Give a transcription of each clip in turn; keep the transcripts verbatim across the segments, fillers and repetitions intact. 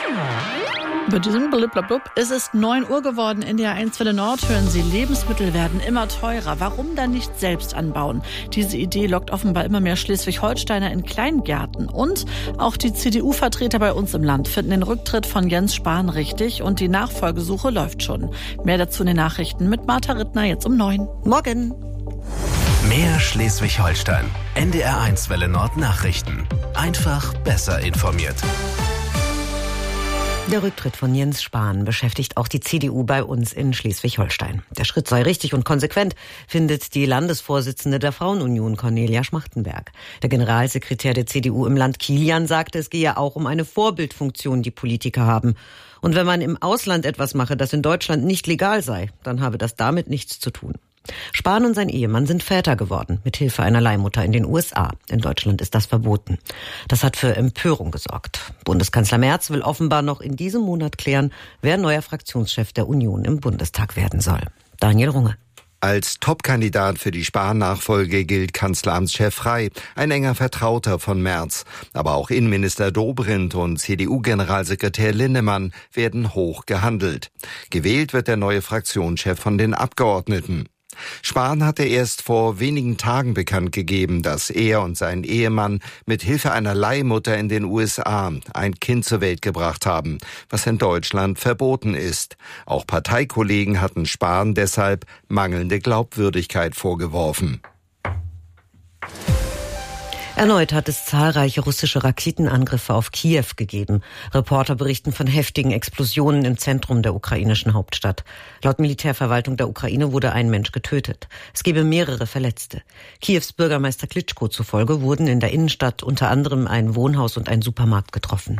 Bei diesem Bliblablub, es ist neun Uhr geworden, in der eins Welle Nord hören Sie, Lebensmittel werden immer teurer. Warum dann nicht selbst anbauen? Diese Idee lockt offenbar immer mehr Schleswig-Holsteiner in Kleingärten. Und auch die C D U-Vertreter bei uns im Land finden den Rücktritt von Jens Spahn richtig und die Nachfolgesuche läuft schon. Mehr dazu in den Nachrichten mit Martha Rittner jetzt um neun. Morgen. Mehr Schleswig-Holstein. N D R eins Welle Nord Nachrichten. Einfach besser informiert. Der Rücktritt von Jens Spahn beschäftigt auch die C D U bei uns in Schleswig-Holstein. Der Schritt sei richtig und konsequent, findet die Landesvorsitzende der Frauenunion Cornelia Schmachtenberg. Der Generalsekretär der C D U im Land Kilian sagte, es gehe auch um eine Vorbildfunktion, die Politiker haben. Und wenn man im Ausland etwas mache, das in Deutschland nicht legal sei, dann habe das damit nichts zu tun. Spahn und sein Ehemann sind Väter geworden, mit Hilfe einer Leihmutter in den U S A. In Deutschland ist das verboten. Das hat für Empörung gesorgt. Bundeskanzler Merz will offenbar noch in diesem Monat klären, wer neuer Fraktionschef der Union im Bundestag werden soll. Daniel Runge. Als Topkandidat für die Spahn-Nachfolge gilt Kanzleramtschef Frey, ein enger Vertrauter von Merz. Aber auch Innenminister Dobrindt und C D U-Generalsekretär Linnemann werden hoch gehandelt. Gewählt wird der neue Fraktionschef von den Abgeordneten. Spahn hatte erst vor wenigen Tagen bekannt gegeben, dass er und sein Ehemann mit Hilfe einer Leihmutter in den U S A ein Kind zur Welt gebracht haben, was in Deutschland verboten ist. Auch Parteikollegen hatten Spahn deshalb mangelnde Glaubwürdigkeit vorgeworfen. Erneut hat es zahlreiche russische Raketenangriffe auf Kiew gegeben. Reporter berichten von heftigen Explosionen im Zentrum der ukrainischen Hauptstadt. Laut Militärverwaltung der Ukraine wurde ein Mensch getötet. Es gebe mehrere Verletzte. Kiews Bürgermeister Klitschko zufolge wurden in der Innenstadt unter anderem ein Wohnhaus und ein Supermarkt getroffen.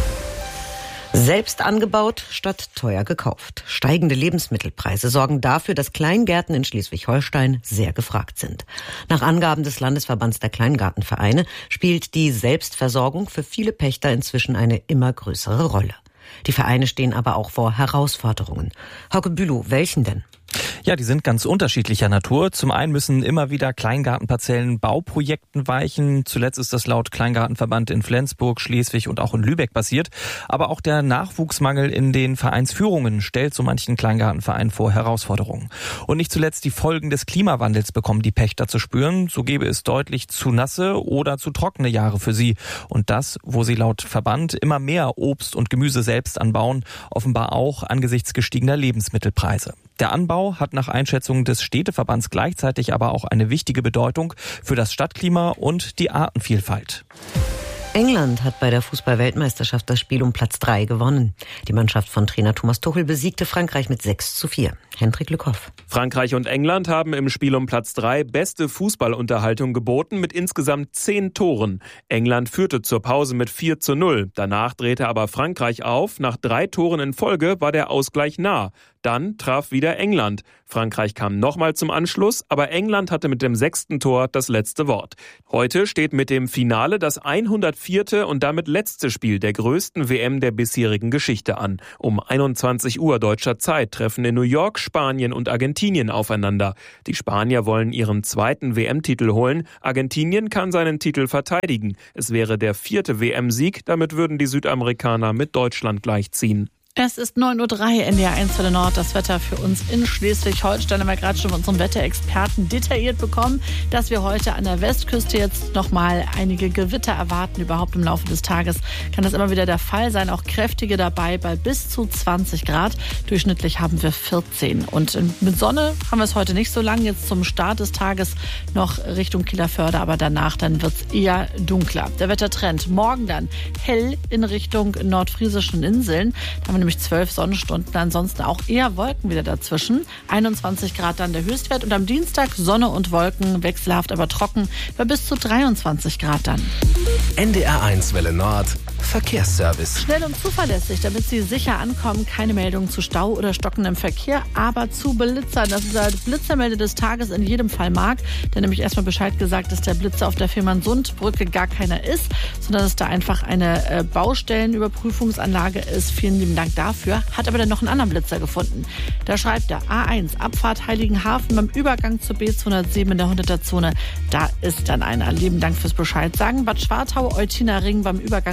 Selbst angebaut statt teuer gekauft. Steigende Lebensmittelpreise sorgen dafür, dass Kleingärten in Schleswig-Holstein sehr gefragt sind. Nach Angaben des Landesverbands der Kleingartenvereine spielt die Selbstversorgung für viele Pächter inzwischen eine immer größere Rolle. Die Vereine stehen aber auch vor Herausforderungen. Hauke Bülow, welchen denn? Ja, die sind ganz unterschiedlicher Natur. Zum einen müssen immer wieder Kleingartenparzellen Bauprojekten weichen. Zuletzt ist das laut Kleingartenverband in Flensburg, Schleswig und auch in Lübeck passiert. Aber auch der Nachwuchsmangel in den Vereinsführungen stellt so manchen Kleingartenverein vor Herausforderungen. Und nicht zuletzt die Folgen des Klimawandels bekommen die Pächter zu spüren. So gäbe es deutlich zu nasse oder zu trockene Jahre für sie. Und das, wo sie laut Verband immer mehr Obst und Gemüse selbst anbauen, offenbar auch angesichts gestiegener Lebensmittelpreise. Der Anbau hat nach Einschätzung des Städteverbands gleichzeitig aber auch eine wichtige Bedeutung für das Stadtklima und die Artenvielfalt. England hat bei der Fußball-Weltmeisterschaft das Spiel um Platz drei gewonnen. Die Mannschaft von Trainer Thomas Tuchel besiegte Frankreich mit sechs zu vier. Hendrik Lückhoff. Frankreich und England haben im Spiel um Platz drei beste Fußballunterhaltung geboten mit insgesamt zehn Toren. England führte zur Pause mit vier zu null. Danach drehte aber Frankreich auf. Nach drei Toren in Folge war der Ausgleich nah. Dann traf wieder England. Frankreich kam nochmal zum Anschluss, aber England hatte mit dem sechsten Tor das letzte Wort. Heute steht mit dem Finale das hundertvierte und damit letzte Spiel der größten W M der bisherigen Geschichte an. Um einundzwanzig Uhr deutscher Zeit treffen in New York Spanien und Argentinien aufeinander. Die Spanier wollen ihren zweiten W M-Titel holen. Argentinien kann seinen Titel verteidigen. Es wäre der vierte W M-Sieg. Damit würden die Südamerikaner mit Deutschland gleichziehen. Es ist neun Uhr drei, N D R eins Welle Nord, das Wetter für uns in Schleswig-Holstein. Haben wir gerade schon von unserem Wetterexperten detailliert bekommen, dass wir heute an der Westküste jetzt nochmal einige Gewitter erwarten. Überhaupt im Laufe des Tages kann das immer wieder der Fall sein. Auch kräftige dabei bei bis zu zwanzig Grad. Durchschnittlich haben wir vierzehn. Und mit Sonne haben wir es heute nicht so lang. Jetzt zum Start des Tages noch Richtung Kieler Förde, aber danach dann wird es eher dunkler. Der Wettertrend morgen dann hell in Richtung nordfriesischen Inseln. Da haben wir nämlich zwölf Sonnenstunden, ansonsten auch eher Wolken wieder dazwischen. einundzwanzig Grad dann der Höchstwert und am Dienstag Sonne und Wolken, wechselhaft aber trocken, bei bis zu dreiundzwanzig Grad dann. N D R eins Welle Nord Verkehrsservice. Schnell und zuverlässig, damit Sie sicher ankommen. Keine Meldungen zu Stau oder stockendem Verkehr, aber zu Blitzern. Das ist der Blitzermelde des Tages in jedem Fall Marc, der nämlich erstmal Bescheid gesagt, dass der Blitzer auf der Fehmarnsundbrücke gar keiner ist, sondern dass da einfach eine Baustellenüberprüfungsanlage ist. Vielen lieben Dank dafür. Hat aber dann noch einen anderen Blitzer gefunden. Da schreibt er A eins, Abfahrt Heiligenhafen beim Übergang zur B zweihundertsieben in der hunderter Zone. Da ist dann einer. Lieben Dank fürs Bescheid sagen. Bad Schwartau, Eutiner Ring beim Übergang zur Geil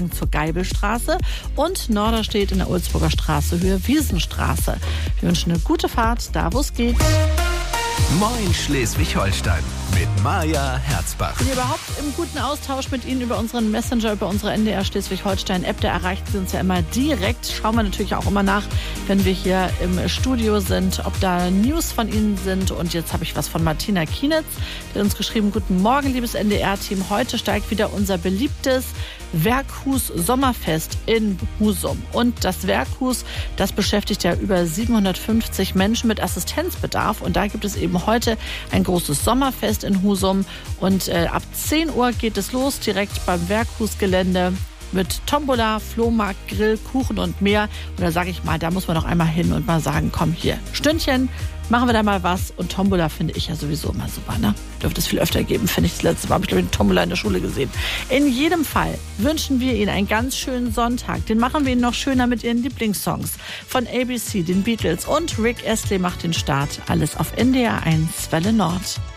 Geibelstraße und Norderstedt in der Ulzburger Straße, Höhe Wiesenstraße. Wir wünschen eine gute Fahrt, da wo es geht. Moin Schleswig-Holstein mit Maja Herzbach. Bin überhaupt im guten Austausch mit Ihnen über unseren Messenger, über unsere N D R Schleswig-Holstein-App. Da erreichen Sie uns ja immer direkt. Schauen wir natürlich auch immer nach, wenn wir hier im Studio sind, ob da News von Ihnen sind. Und jetzt habe ich was von Martina Kienitz. Die hat uns geschrieben, guten Morgen, liebes N D R-Team. Heute steigt wieder unser beliebtes Werkhus Sommerfest in Husum. Und das Werkhus, das beschäftigt ja über siebenhundertfünfzig Menschen mit Assistenzbedarf. Und da gibt es eben heute ein großes Sommerfest in Husum. Und äh, ab zehn Uhr geht es los, direkt beim Werkhusgelände mit Tombola, Flohmarkt, Grill, Kuchen und mehr. Und da sage ich mal, da muss man noch einmal hin und mal sagen, komm hier, Stündchen, machen wir da mal was. Und Tombola finde ich ja sowieso immer super, ne? Dürfte es viel öfter geben, finde ich. Das letzte Mal habe ich, glaube ich, eine Tombola in der Schule gesehen. In jedem Fall wünschen wir Ihnen einen ganz schönen Sonntag. Den machen wir Ihnen noch schöner mit Ihren Lieblingssongs. Von A B C, den Beatles und Rick Astley macht den Start. Alles auf N D R eins Welle Nord.